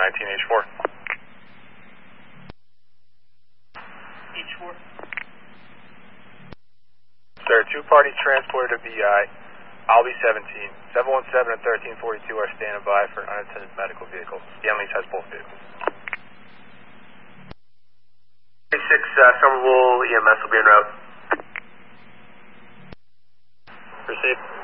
19H4. H4. Sir, two parties transported to BI. I'll be 17. 717 and 1342 are standing by for an unattended medical vehicle. Stanley's has both vehicles. 36 Somerville EMS will be en route. Proceed.